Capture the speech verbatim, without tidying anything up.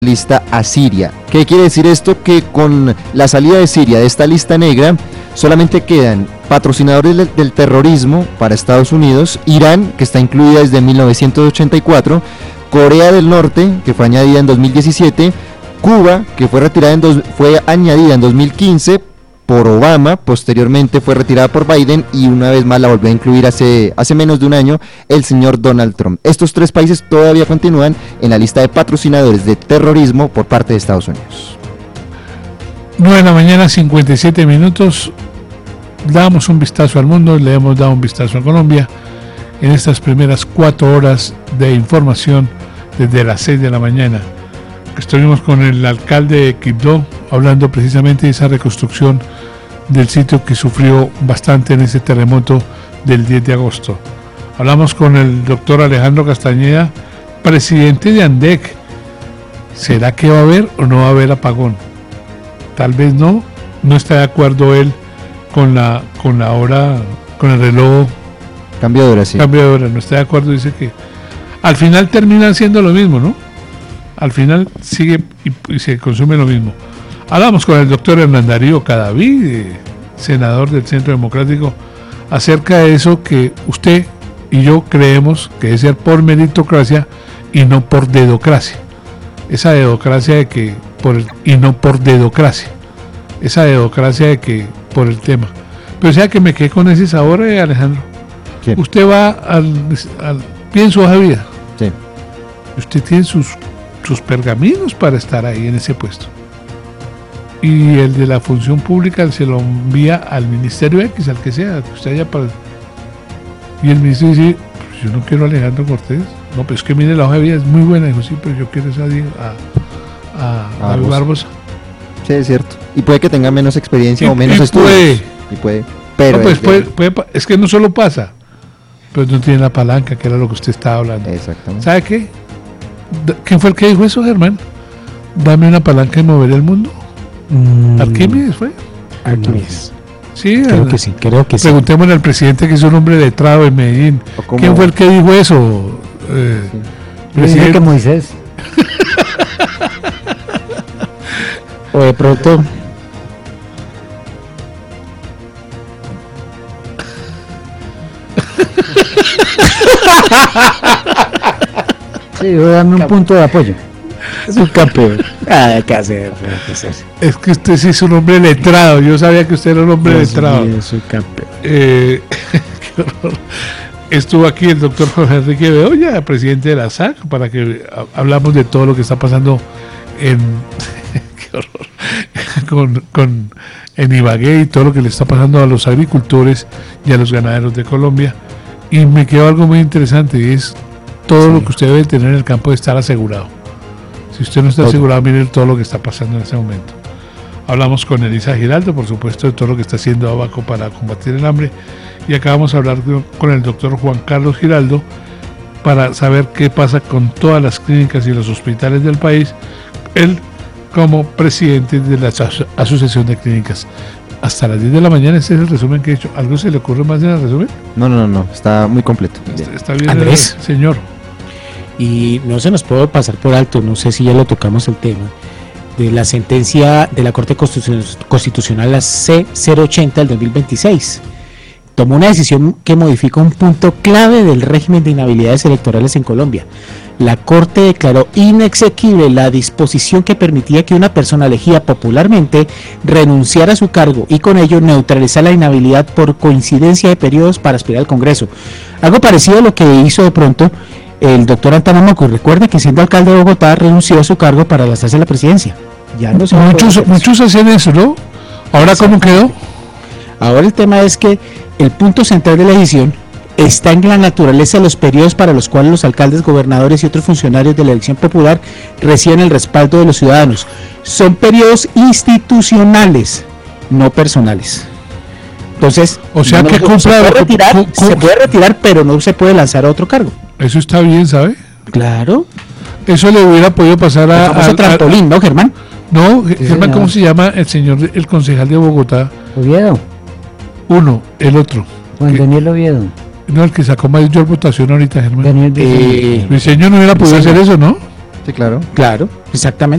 lista a Siria. ¿Qué quiere decir esto? Que con la salida de Siria de esta lista negra, solamente quedan patrocinadores del, del terrorismo para Estados Unidos, Irán, que está incluida desde mil novecientos ochenta y cuatro, Corea del Norte, que fue añadida en dos mil diecisiete, Cuba, que fue retirada en dos, fue añadida en dos mil quince por Obama, posteriormente fue retirada por Biden y una vez más la volvió a incluir hace, hace menos de un año el señor Donald Trump. Estos tres países todavía continúan en la lista de patrocinadores de terrorismo por parte de Estados Unidos. nueve de la mañana, cincuenta y siete minutos. Damos un vistazo al mundo, le hemos dado un vistazo a Colombia en estas primeras cuatro horas de información desde las seis de la mañana. Estuvimos con el alcalde de Quibdó hablando precisamente de esa reconstrucción del sitio que sufrió bastante en ese terremoto del diez de agosto. Hablamos con el doctor Alejandro Castañeda, presidente de ANDEC. ¿Será que va a haber o no va a haber apagón? Tal vez no, no está de acuerdo él con la con la hora, con el reloj. Cambio de hora, sí. Cambio de hora, no está de acuerdo, dice que al final terminan siendo lo mismo, ¿no? Al final sigue y, y se consume lo mismo. Hablamos con el doctor Hernán Darío Cadaví, eh, senador del Centro Democrático, acerca de eso que usted y yo creemos que debe ser por meritocracia y no por dedocracia. Esa dedocracia de que por el, y no por dedocracia. Esa dedocracia de que por el tema. Pero o sea que me quedé con ese sabor, eh, Alejandro. ¿Quién? Usted va al, al pide su hoja de vida. Sí. Usted tiene sus sus pergaminos para estar ahí en ese puesto. Y el de la función pública se lo envía al Ministerio X, al que sea, que usted haya para... Y el ministro dice, pues yo no quiero a Alejandro Cortés. No, pero es que mire, la hoja de vida es muy buena. Dijo, sí, pero yo quiero esa a, a, a David Barbosa. Sí, es cierto. Y puede que tenga menos experiencia y, o menos y estudios. Puede. Y puede. Pero no, pues es, puede, puede, es que no solo pasa, pero no tiene la palanca, que era lo que usted estaba hablando. Exactamente. ¿Sabe qué? ¿Quién fue el que dijo eso, Germán? Dame una palanca y mover el mundo. Mm. ¿Arquímedes fue? Arquímedes. Sí, creo que sí, creo que sí. Preguntémosle al presidente, que es un hombre letrado en Medellín. ¿Quién fue el que dijo eso? Eh, sí. Presidente que Moisés. O de pronto. Sí, voy a darme un punto de apoyo. Es un campeón. Ah, ¿qué hacer? ¿Qué hacer? Es que usted sí es un hombre letrado. Yo sabía que usted era un hombre Dios letrado. Mío, soy campeón. Eh, qué horror. Estuvo aquí el doctor Jorge Enrique Bedoya, presidente de la S A C, para que hablamos de todo lo que está pasando en qué horror, con, con en Ibagué y todo lo que le está pasando a los agricultores y a los ganaderos de Colombia. Y me quedó algo muy interesante, y es todo sí. Lo que usted debe tener en el campo de estar asegurado. Si usted no está todo. asegurado, mire todo lo que está pasando en ese momento. Hablamos con Elisa Giraldo, por supuesto, de todo lo que está haciendo Abaco para combatir el hambre. Y acabamos de hablar con el doctor Juan Carlos Giraldo para saber qué pasa con todas las clínicas y los hospitales del país, él como presidente de la Asociación de Clínicas. Hasta las diez de la mañana, ese es el resumen que he hecho. ¿Algo se le ocurre más en el resumen? No, no, no, no. Está muy completo. Está, está bien, Andrés, el, señor. Y no se nos puede pasar por alto, no sé si ya lo tocamos el tema, de la sentencia de la Corte Constitucional, la C cero ochenta del dos mil veintiséis. Tomó una decisión que modifica un punto clave del régimen de inhabilidades electorales en Colombia. La Corte declaró inexequible la disposición que permitía que una persona elegida popularmente renunciara a su cargo y con ello neutralizar la inhabilidad por coincidencia de periodos para aspirar al Congreso. Algo parecido a lo que hizo de pronto el doctor Antanamoco. Recuerda que siendo alcalde de Bogotá renunció a su cargo para lanzarse a la presidencia. Ya no se muchos, muchos hacían eso, ¿no? ¿Ahora cómo quedó? Ahora el tema es que el punto central de la decisión está en la naturaleza de los periodos para los cuales los alcaldes, gobernadores y otros funcionarios de la elección popular reciben el respaldo de los ciudadanos. Son periodos institucionales, no personales. Entonces, o sea, no, que se, puede retirar, cu, cu, se puede retirar, pero no se puede lanzar a otro cargo. Eso está bien, ¿sabe? Claro. Eso le hubiera podido pasar a... a trampolín, ¿no, Germán? No, sí, Germán, señor. ¿Cómo se llama el señor, el concejal de Bogotá? Oviedo. Uno, el otro. Juan Daniel Oviedo. No, el que sacó mayor votación ahorita, Germán. Daniel eh, mi señor no hubiera podido hacer eso, ¿no? Sí, claro. Claro, exactamente.